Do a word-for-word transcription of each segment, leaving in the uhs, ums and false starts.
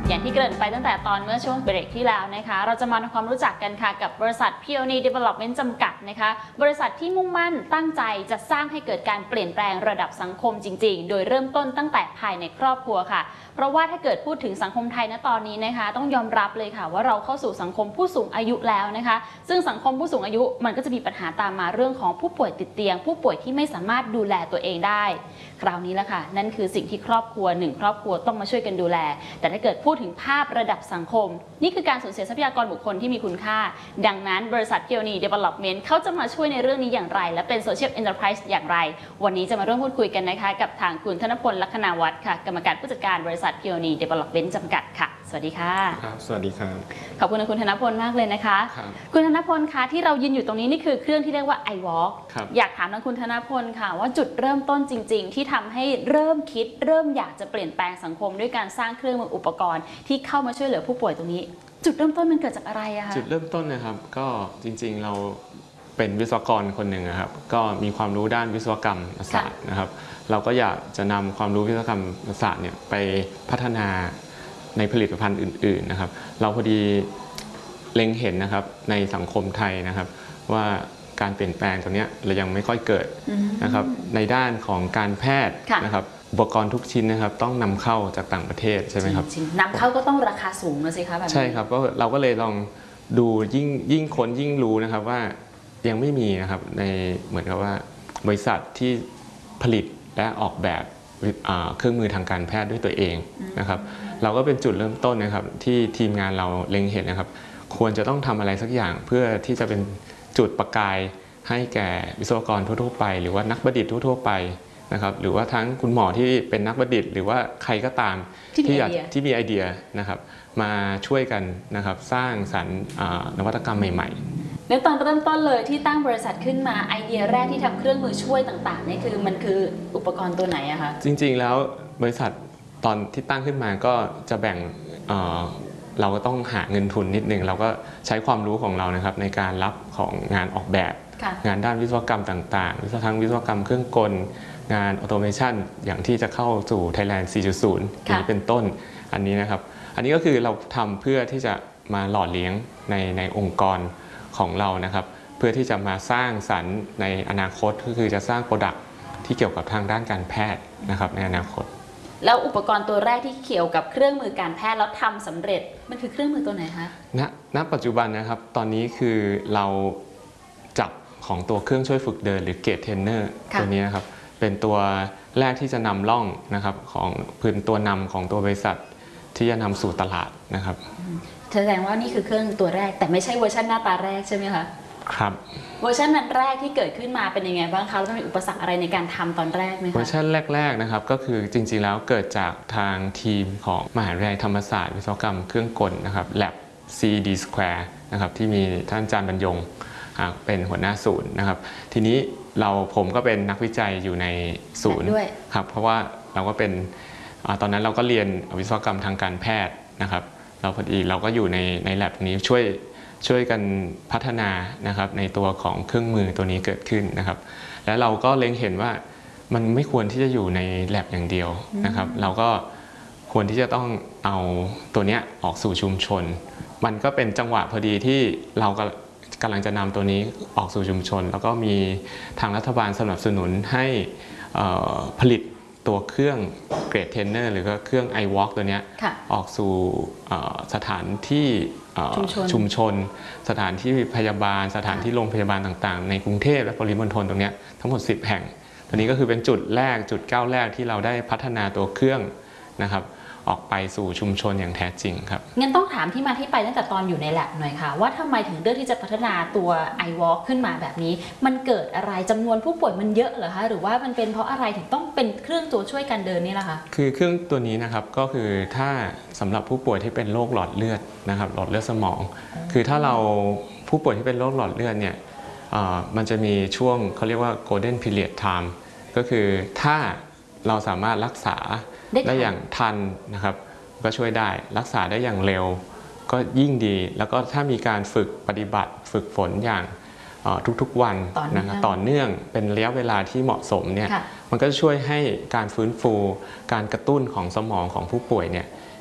อย่างที่เกริ่นไปตั้งแต่ตอนเมื่อช่วงเบรกที่แล้วนะคะเราจะมาทำความรู้จักกันค่ะกับบริษัท พี โอ เอ็น Development จำกัดนะคะบริษัทที่มุ่งมั่นตั้งใจจะสร้างให้เกิดการเปลี่ยนแปลงระดับสังคมจริงๆโดยเริ่มต้นตั้งแต่ภายในครอบครัวค่ะเพราะว่าถ้าเกิดพูดถึงสังคมไทยณตอนนี้นะคะต้องยอมรับเลยค่ะว่าเราเข้าสู่สังคมผู้สูงอายุแล้วนะคะซึ่งสังคมผู้สูงอายุมันก็จะมีปัญหาตามมาเรื่องของผู้ป่วยติดเตียงผู้ป่วยที่ไม่สามารถดูแลตัวเองได้คราวนี้แหละค่ะนั่นคือสิ่งที่ครอบครัวหนึ่งครอบครัวต้องมาช่วยกันดูแลแต่ถ้าเกิดพูดถึงภาพระดับสังคมนี่คือการสูญเสียทรัพยากรบุคคลที่มีคุณค่าดังนั้นบริษัท พี โอ เอ็น Development เขาจะมาช่วยในเรื่องนี้อย่างไรและเป็น Social Enterprise อย่างไรวันนี้จะมาร่วมพูดคุยกันนะคะกับทางคุณธนพล ลัคนาวัฒน์ค่ะกรรมการผู้จัดการบริษัท พี โอ เอ็น Development จำกัดค่ะสวัสดีค่ะครับสวัสดีครับขอบคุณคุณธนพลมากเลยนะคะคุณธนพลคะที่เรายืนอยู่ตรงนี้นี่คือเครื่องที่เรียกว่า iWalk อยากถามทางคุณธนพลค่ะว่าจุดเริ่มต้นจริงๆที่ทำให้เริ่มคิดเริ่มอยากจะเปลี่ยนแปลงสังคมด้วยการสร้างเครื่องมืออุปกรณ์ที่เข้ามาช่วยเหลือผู้ป่วยตรงนี้จุดเริ่มต้นมันเกิดจากอะไรอะคะจุดเริ่มต้นนะครับก็จริงๆเราเป็นวิศวกรคนหนึ่งนะครับก็มีความรู้ด้านวิศวกรรมศาสตร์นะครับเราก็อยากจะนำความรู้วิศวกรรมศาสตร์เนี่ยไปพัฒนาในผลิตภัณฑ์อื่นๆนะครับเราพอดีเล็งเห็นนะครับในสังคมไทยนะครับว่าการเปลี่ยนแปลงตัวนี้เรายังไม่ค่อยเกิดนะครับในด้านของการแพทย์นะครับอุปกรณ์ทุกชิ้นนะครับต้องนำเข้าจากต่างประเทศใช่ไหมครับนำเข้าก็ต้องราคาสูงนะสิคะแบบนี้ใช่ครับก็เราก็เลยลองดูยิ่งยิ่งคนยิ่งรู้นะครับว่ายังไม่มีนะครับในเหมือนกับว่าบริษัทที่ผลิตและออกแบบเครื่องมือทางการแพทย์ด้วยตัวเองนะครับเราก็เป็นจุดเริ่มต้นนะครับที่ทีมงานเราเล็งเห็นนะครับควรจะต้องทำอะไรสักอย่างเพื่อที่จะเป็นจุดประกายให้แก่วิศวกรทั่วๆไปหรือว่านักประดิษฐ์ทั่วๆไปนะครับหรือว่าทั้งคุณหมอที่เป็นนักประดิษฐ์หรือว่าใครก็ตามที่อยากที่มีไอเดียนะครับมาช่วยกันนะครับสร้างสรรค์นวัตกรรมใหม่ๆในตอนเริ่มต้นเลยที่ตั้งบริษัทขึ้นมาไอเดียแรกที่ทำเครื่องมือช่วยต่างๆนี่คือมันคืออุปกรณ์ตัวไหนอะคะจริงๆแล้วบริษัทตอนที่ตั้งขึ้นมาก็จะแบ่งเราก็ต้องหาเงินทุนนิดนึงเราก็ใช้ความรู้ของเรานะครับในการรับของงานออกแบบงานด้านวิศวกรรมต่างๆวิศวทั้งวิศวกรรมเครื่องกลงานออโตเมชันอย่างที่จะเข้าสู่ Thailand สี่จุดศูนย์ อย่างนี้เป็นต้นอันนี้นะครับอันนี้ก็คือเราทำเพื่อที่จะมาหล่อเลี้ยงในในองค์กรของเรานะครับเพื่อที่จะมาสร้างสรรค์ในอนาคตก็คือจะสร้างโปรดักต์ที่เกี่ยวกับทางด้านการแพทย์นะครับในอนาคตแล้วอุปกรณ์ตัวแรกที่เกี่ยวกับเครื่องมือการแพทย์แล้วทำสำเร็จมันคือเครื่องมือตัวไหนคะณณปัจจุบันนะครับตอนนี้คือเราจับของตัวเครื่องช่วยฝึกเดินหรือเกตเทรนเนอร์ตัวนี้นะครับเป็นตัวแรกที่จะนำร่องนะครับของพื้นตัวนำของตัวบริษัทที่จะนำสู่ตลาดนะครับแสดงว่านี่คือเครื่องตัวแรกแต่ไม่ใช่เวอร์ชันหน้าตาแรกใช่ไหมคะครับเวอร์ชันนั้นแรกที่เกิดขึ้นมาเป็นยังไงบ้างคะแล้วมีอุปสรรคอะไรในการทำตอนแรกไหมคะเวอร์ชันแรกๆนะครับก็คือจริงๆแล้วเกิดจากทางทีมของมหาวิทยาลัยธรรมศาสตร์วิศวกรรมเครื่องกลนะครับ Lab ซี ดี Square นะครับที่มีท่านอาจารย์บรรยงเป็นหัวหน้าศูนย์นะครับทีนี้เราผมก็เป็นนักวิจัยอยู่ในศูนย์ครับเพราะว่าเราก็เป็นตอนนั้นเราก็เรียนวิศวกรรมทางการแพทย์นะครับเราพอดีเราก็อยู่ในใน Lab นี้ช่วยช่วยกันพัฒนานะครับในตัวของเครื่องมือตัวนี้เกิดขึ้นนะครับและเราก็เล็งเห็นว่ามันไม่ควรที่จะอยู่ใน Lab อย่างเดียวนะครับเราก็ควรที่จะต้องเอาตัวนี้ออกสู่ชุมชนมันก็เป็นจังหวะพอดีที่เราก็กำลังจะนำตัวนี้ออกสู่ชุมชนแล้วก็มีทางรัฐบาลสนับสนุนให้ผลิตตัวเครื่องเกรดเทรนเนอร์หรือก็เครื่อง iWalk ตัวนี้ออกสู่สถานที่ชุมชนสถานที่พยาบาลสถานที่โรงพยาบาลต่างๆในกรุงเทพและปริมณฑลตรงนี้ทั้งหมดสิบแห่งตัวนี้ก็คือเป็นจุดแรกจุดก้าวแรกที่เราได้พัฒนาตัวเครื่องนะครับออกไปสู่ชุมชนอย่างแท้จริงครับงั้นต้องถามที่มาที่ไปตั้งแต่ตอนอยู่ใน lab หน่อยค่ะว่าทำไมถึงเลือกที่จะพัฒนาตัว iWalk ขึ้นมาแบบนี้มันเกิดอะไรจำนวนผู้ป่วยมันเยอะเหรอคะหรือว่ามันเป็นเพราะอะไรถึงต้องเป็นเครื่องตัวช่วยการเดินนี่ล่ะคะคือเครื่องตัวนี้นะครับก็คือถ้าสำหรับผู้ป่วยที่เป็นโรคหลอดเลือดนะครับหลอดเลือดสมองคือถ้าเราผู้ป่วยที่เป็นโรคหลอดเลือดเนี่ยมันจะมีช่วงเขาเรียกว่า golden period time ก็คือถ้าเราสามารถรักษาได้อย่างทันนะครับก็ช่วยได้รักษาได้อย่างเร็วก็ยิ่งดีแล้วก็ถ้ามีการฝึกปฏิบัติฝึกฝนอย่างทุกๆวันนะครับต่อเนื่องเป็นระยะเวลาที่เหมาะสมเนี่ยมันก็จะช่วยให้การฟื้นฟูการกระตุ้นของสมองของผู้ป่วยเนี่ย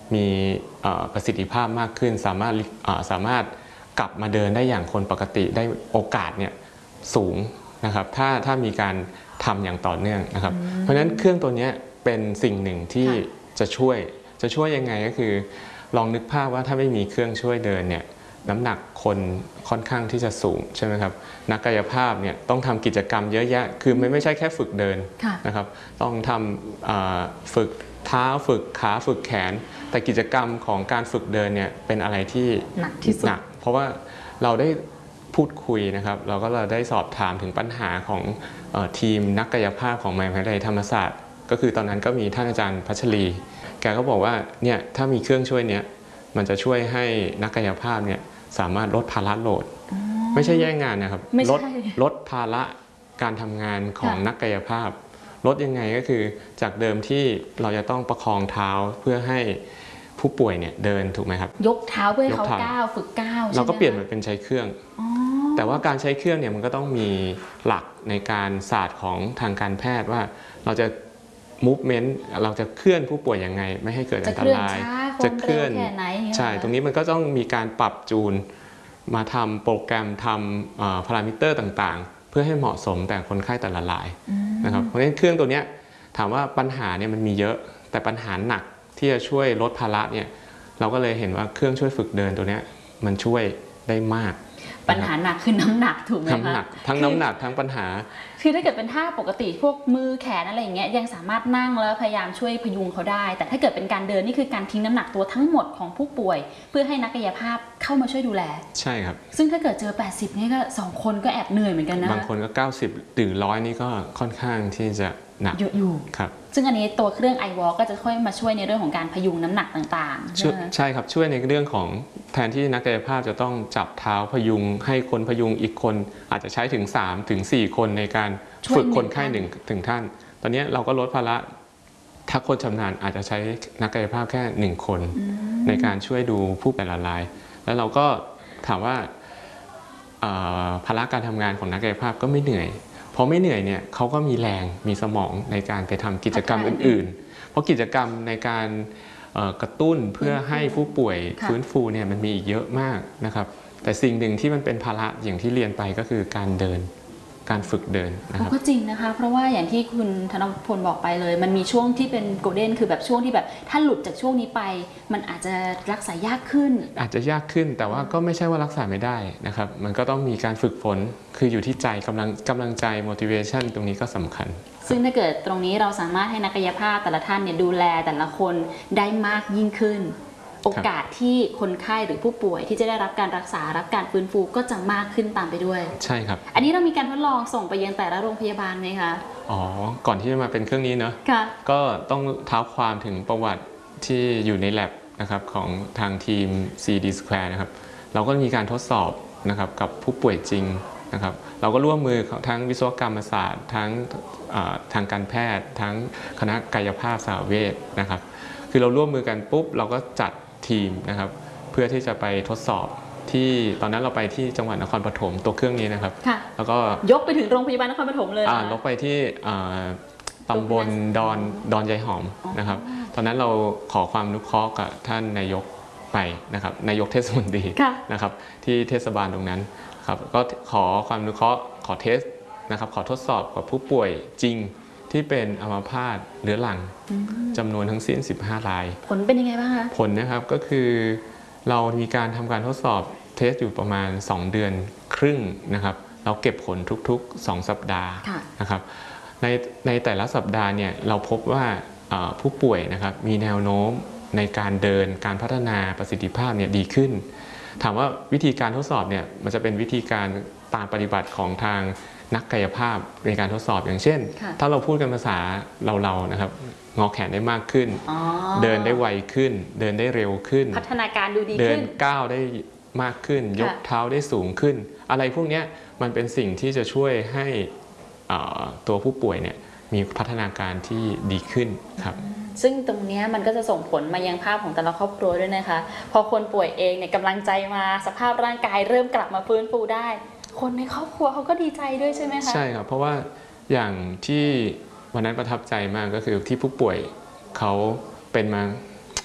มีประสิทธิภาพมากขึ้นสามารถสามารถกลับมาเดินได้อย่างคนปกติได้โอกาสเนี่ยสูงนะครับถ้าถ้ามีการทำอย่างต่อเนื่องนะครับเพราะฉะนั้นเครื่องตัวนี้เป็นสิ่งหนึ่งที่จะช่วยจะช่วยยังไงก็คือลองนึกภาพว่าถ้าไม่มีเครื่องช่วยเดินเนี่ยน้ำหนักคนค่อนข้างที่จะสูงใช่ไหมครับนักกายภาพเนี่ยต้องทำกิจกรรมเยอะแยะคือไม่ไม่ใช่แค่ฝึกเดินนะครับต้องทำฝึกเท้าฝึกขาฝึกแขนแต่กิจกรรมของการฝึกเดินเนี่ยเป็นอะไรที่หนักที่สุดหนักเพราะว่าเราได้พูดคุยนะครับเราก็เราได้สอบถามถึงปัญหาของเอ่อทีมนักกายภาพของมหาวิทยาลัยธรรมศาสตร์ก็คือตอนนั้นก็มีท่านอาจารย์พัชรีแกก็บอกว่าเนี่ยถ้ามีเครื่องช่วยเนี้ยมันจะช่วยให้นักกายภาพเนี่ยสามารถลดภาระโหลดไม่ใช่แย่งงานนะครับลดลดภาระการทำงานของนักกายภาพลดยังไงก็คือจากเดิมที่เราจะต้องประคองเท้าเพื่อให้ผู้ป่วยเนี่ยเดินถูกไหมครับยกเท้าเพื่อเขาก้าวฝึกก้าวเราก็เปลี่ยนมาเป็นใช้เครื่องแต่ว่าการใช้เครื่องเนี่ยมันก็ต้องมีหลักในการศาสตร์ของทางการแพทย์ว่าเราจะ movement เราจะเคลื่อนผู้ป่วยยังไงไม่ให้เกิดอันตรายจะเคลื่อนใช่ตรงนี้มันก็ต้องมีการปรับจูนมาทำโปรแกรมทำพารามิเตอร์ต่างๆเพื่อให้เหมาะสมแต่คนไข้แต่ละรายนะครับเพราะฉะนั้นเครื่องตัวนี้ถามว่าปัญหาเนี่ยมันมีเยอะแต่ปัญหาหนักที่จะช่วยลดภาระเนี่ยเราก็เลยเห็นว่าเครื่องช่วยฝึกเดินตัวนี้มันช่วยได้มากปัญหาหนักคือน้ำหนักถูกไหมคะน้ำหนักทั้งน้ำหนักทั้งปัญหาคือถ้าเกิดเป็นท่าปกติพวกมือแขนอะไรอย่างเงี้ยยังสามารถนั่งแล้วพยายามช่วยพยุงเขาได้แต่ถ้าเกิดเป็นการเดินนี่คือการทิ้งน้ำหนักตัวทั้งหมดของผู้ป่วยเพื่อให้นักกายภาพเข้ามาช่วยดูแลใช่ครับซึ่งถ้าเกิดเจอแปดสิบนี่ก็สองคนก็แอบเหนื่อยเหมือนกันนะบางคนก็เก้าสิบถึงร้อยนี่ก็ค่อนข้างที่จะหนักเยอะอยู่ครับซึ่งอันนี้ตัวเครื่อง iWalk ก็จะค่อยมาช่วยในเรื่องของการพยุงน้ำหนักต่างๆใช่ครับช่วยในเรื่องของแทนที่นักกายภาพจะต้องจับเท้าพยุงให้คนพยุงอีกคนอาจจะใช้ถึงสามถึงสี่คนในการฝึกคนไข้หนึ่งถึงท่านตอนนี้เราก็ลดภาระถ้าคนชำนาญอาจจะใช้นักกายภาพแค่หนึ่งคนในการช่วยดูผู้แต่ละรายแล้วเราก็ถามว่าภาระการทำงานของนักกายภาพก็ไม่เหนื่อยพอไม่เหนื่อยเนี่ยเขาก็มีแรงมีสมองในการไปทำกิจกรรมอื่นๆเพราะกิจกรรมในการกระตุ้นเพื่อให้ผู้ป่วยฟื้นฟูเนี่ยมันมีอีกเยอะมากนะครับแต่สิ่งหนึ่งที่มันเป็นภาระอย่างที่เรียนไปก็คือการเดินการฝึกเดินนะครับก็จริงนะคะเพราะว่าอย่างที่คุณธนพลบอกไปเลยมันมีช่วงที่เป็นโกลเด้นคือแบบช่วงที่แบบถ้าหลุดจากช่วงนี้ไปมันอาจจะรักษายากขึ้นอาจจะยากขึ้นแต่ว่าก็ไม่ใช่ว่ารักษาไม่ได้นะครับมันก็ต้องมีการฝึกฝนคืออยู่ที่ใจกำลังกำลังใจ motivation ตรงนี้ก็สำคัญซึ่งถ้าเกิดตรงนี้เราสามารถให้นักกายภาพแต่ละท่านเนี่ยดูแลแต่ละคนได้มากยิ่งขึ้นโอกาสที่คนไข้หรือผู้ป่วยที่จะได้รับการรักษารับการฟื้นฟูก็จะมากขึ้นตามไปด้วยใช่ครับอันนี้เรามีการทดลองส่งไปยังแต่ละโรงพยาบาลไหมคะอ๋อก่อนที่จะมาเป็นเครื่องนี้เนอะก็ต้องเท้าความถึงประวัติที่อยู่ใน lab นะครับของทางทีม ซี ดี Square นะครับเราก็มีการทดสอบนะครับกับผู้ป่วยจริงนะครับเราก็ร่วมมือทั้งวิศวกรรมศาสตร์ทั้งทางการแพทย์ทั้งคณะกายภาพสหเวชนะครับคือเราร่วมมือกันปุ๊บเราก็จัดทีมนะครับเพื่อที่จะไปทดสอบที่ตอนนั้นเราไปที่จังหวัดนครปฐมตัวเครื่องนี้นะครับแล้วก็ยกไปถึงโรงพยาบาลนครปฐมเลยอ่ายกไปที่ตำบลดอนดอนยายหอมนะครับตอนนั้นเราขอความอนุเคราะห์กับท่านนายกไปนะครับนายกเทศมนตรีนะครับที่เทศบาลตรงนั้นครับก็ขอความอนุเคราะห์ขอเทสนะครับขอทดสอบกับผู้ป่วยจริงที่เป็นอัมพาตเรื้อรังจำนวนทั้งสิ้นสิบห้ารายผลเป็นยังไงบ้างคะผลนะครับก็คือเรามีการทำการทดสอบเทสอยู่ประมาณสองเดือนครึ่งนะครับเราเก็บผลทุกๆสองสัปดาห์นะครับในในแต่ละสัปดาห์เนี่ยเราพบว่าผู้ป่วยนะครับมีแนวโน้มในการเดินการพัฒนาประสิทธิภาพเนี่ยดีขึ้นถามว่าวิธีการทดสอบเนี่ยมันจะเป็นวิธีการตามปฏิบัติของทางนักกายภาพในการทดสอบอย่างเช่นถ้าเราพูดกันภาษาเราๆนะครับงอแขนได้มากขึ้นเดินได้ไวขึ้นเดินได้เร็วขึ้นพัฒนาการดูดีขึ้นเดินก้าวได้มากขึ้นยกเท้าได้สูงขึ้นอะไรพวกนี้มันเป็นสิ่งที่จะช่วยให้ตัวผู้ป่วยเนี่ยมีพัฒนาการที่ดีขึ้นครับซึ่งตรงนี้มันก็จะส่งผลมายังภาพของแต่ละครอบครัวด้วยนะคะพอคนป่วยเองเนี่ยกำลังใจมาสภาพร่างกายเริ่มกลับมาฟื้นฟูได้คนในครอบครัวเขาก็ดีใจด้วยใช่ไหมคะใช่ครับเพราะว่าอย่างที่วันนั้นประทับใจมากก็คือที่ผู้ป่วยเขาเป็นมา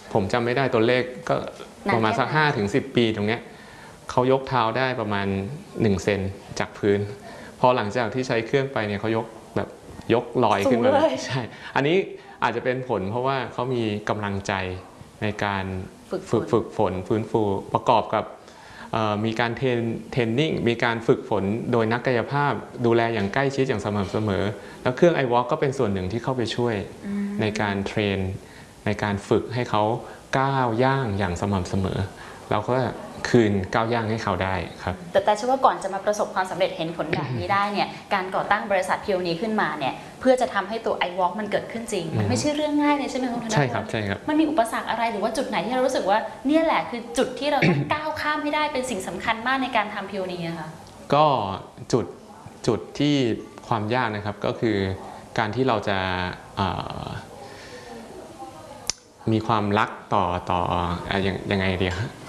ผมจำไม่ได้ตัวเลขก็นานประมาณสักแค่ไหนห้าถึงสิบ ปีตรงเนี้ยเขายกเท้าได้ประมาณหนึ่งเซนจากพื้น พอหลังจากที่ใช้เครื่องไปเนี่ยเขายกแบบยกลอยขึ้นมาสูงเลยใช่ อันนี้อาจจะเป็นผลเพราะว่าเขามีกำลังใจในการฝึกฝฝึกนฝึกฝนฟื้นฟูประกอบกับเอ่อมีการเทรนเทรนนิ่งมีการฝึกฝนโดยนักกายภาพดูแลอย่างใกล้ชิดอย่างสม่ำเสมอ แล้วเครื่อง ไอ วอล์ก ก็เป็นส่วนหนึ่งที่เข้าไปช่วยในการเทรนในการฝึกให้เขาก้าวย่างอย่างสม่ำเสมอ เราก็คืนก้าวย่างให้เขาได้ครับแต่แต่เชื่อว่าก่อนจะมาประสบความสำเร็จเห็นผลแบบนี้ได้เนี่ยการก่อตั้งบริษัท พี โอ นี ขึ้นมาเนี่ยเพื่อจะทำให้ตัว ไอ วอล์ก มันเกิดขึ้นจริงมันไม่ใช่เรื่องง่ายเลยใช่ไหมคุณธนพลใช่ครับใช่ครับมันมีอุปสรรคอะไรหรือว่าจุดไหนที่เรารู้สึกว่าเนี่ยแหละคือจุดที่เราต้อง ก้าวข้ามให้ได้เป็นสิ่งสำคัญมากในการทำ พี โอ นี อะค่ะก็จุดจุดที่ความยากนะครับก็คือการที่เราจะเอ่อมีความรักต่อต่ออ่ะยังยังไงดีครับ